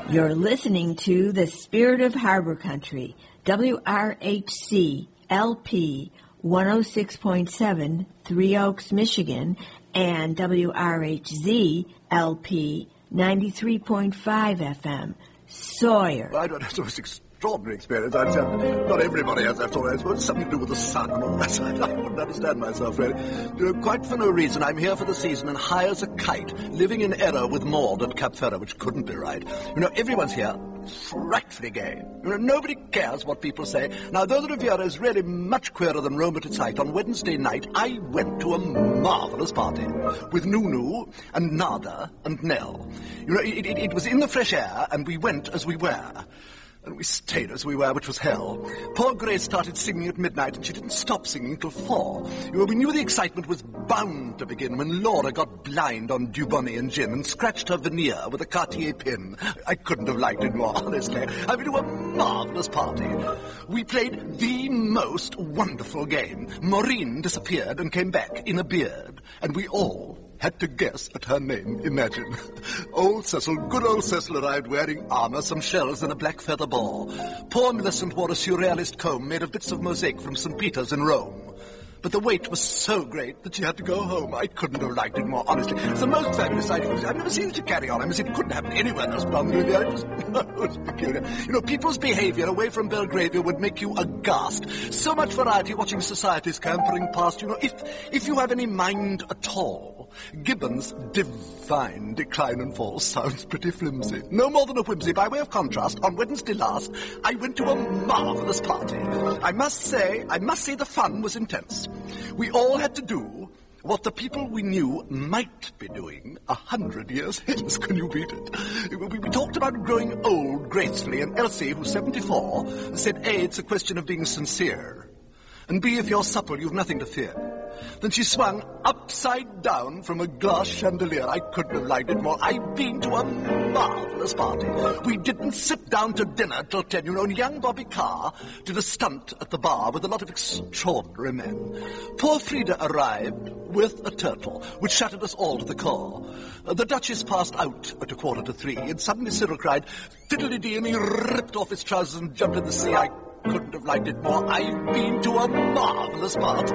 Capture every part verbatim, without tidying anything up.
You're listening to The Spirit of Harbor Country, W R H C L P one oh six point seven, Three Oaks, Michigan, and W R H Z L P ninety-three point five F M, Sawyer. Well, I don't have the most extraordinary experience. I'd say not everybody has that sort of experience. It's something to do with the sun and all that. I wouldn't understand myself, really. You know, quite for no reason, I'm here for the season and high as a kite, living in error with Maud at Cap Ferrer, which couldn't be right. You know, everyone's here frightfully gay. You know, nobody cares what people say. Now, though the Riviera is really much queerer than Rome at its height, on Wednesday night I went to a marvellous party with Nunu and Nada and Nell. You know, it, it, it was in the fresh air, and we went as we were. And we stayed as we were, which was hell. Poor Grace started singing at midnight, and she didn't stop singing till four. You know, we knew the excitement was bound to begin when Laura got blind on Dubonnet and gin and scratched her veneer with a Cartier pin. I couldn't have liked it more, honestly. I went to a marvellous party. We played the most wonderful game. Maureen disappeared and came back in a beard, and we all had to guess at her name, imagine. Old Cecil, good old Cecil arrived wearing armour, some shells, and a black feather ball. Poor Millicent wore a surrealist comb made of bits of mosaic from Saint Peter's in Rome. But the wait was so great that she had to go home. I couldn't have liked it more, honestly. It's the most fabulous idea. I've never seen such a carry-on. I mean, it couldn't happen anywhere else down the Riviera. It was, it was peculiar. You know, people's behaviour away from Belgravia would make you aghast. So much variety watching society scampering past. You know, if, if you have any mind at all, Gibbon's divine decline and fall sounds pretty flimsy. No more than a whimsy. By way of contrast, on Wednesday last, I went to a marvellous party. I must say, I must say the fun was intense. We all had to do what the people we knew might be doing a hundred years hence. Can you beat it? We, we talked about growing old gracefully, and Elsie, who's seventy-four, said, A, it's a question of being sincere, and B, if you're supple, you've nothing to fear. Then she swung upside down from a glass chandelier. I couldn't have liked it more. I've been to a marvellous party. We didn't sit down to dinner till ten. You know, and young Bobby Carr did a stunt at the bar with a lot of extraordinary men. Poor Frida arrived with a turtle, which shattered us all to the core. Uh, the Duchess passed out at a quarter to three, and suddenly Cyril cried, "Fiddly-dee," and he ripped off his trousers and jumped in the sea. I couldn't have liked it more. I've been to a marvellous party.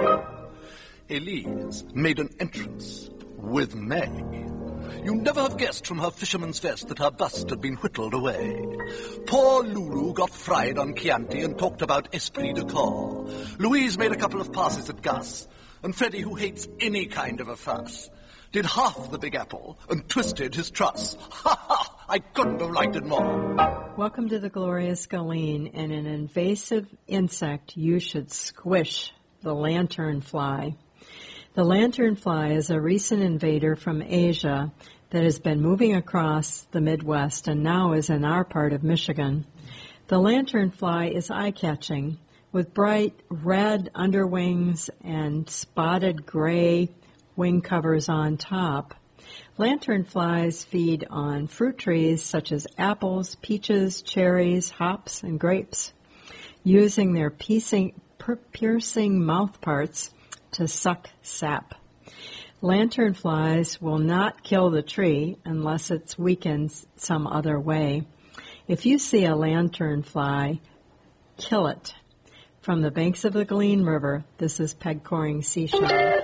Elise made an entrance with Meg. You'd never have guessed from her fisherman's vest that her bust had been whittled away. Poor Lulu got fried on Chianti and talked about esprit de corps. Louise made a couple of passes at Gus, and Freddie, who hates any kind of a fuss, did half the Big Apple and twisted his truss. Ha ha! I couldn't have liked it more. Welcome to the Glorious Galeen, and an invasive insect you should squish, the lanternfly. The lanternfly is a recent invader from Asia that has been moving across the Midwest and now is in our part of Michigan. The lanternfly is eye-catching, with bright red underwings and spotted gray wing covers on top. Lanternflies feed on fruit trees such as apples, peaches, cherries, hops, and grapes, using their piercing, piercing mouthparts to suck sap. Lanternflies will not kill the tree unless it's weakened some other way. If you see a lanternfly, kill it. From the banks of the Galeen River, this is Peg Coring Seashell.